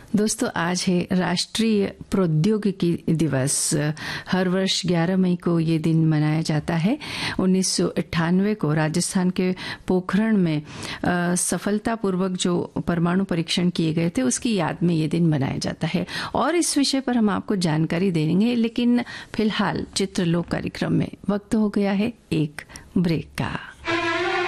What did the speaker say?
दोस्तों, आज है राष्ट्रीय प्रौद्योगिकी दिवस। हर वर्ष 11 मई को ये दिन मनाया जाता है। 1998 को राजस्थान के पोखरण में सफलतापूर्वक जो परमाणु परीक्षण किए गए थे, उसकी याद में ये दिन मनाया जाता है और इस विषय पर हम आपको जानकारी देंगे। लेकिन फिलहाल चित्रलोक कार्यक्रम में वक्त हो गया है एक ब्रेक का।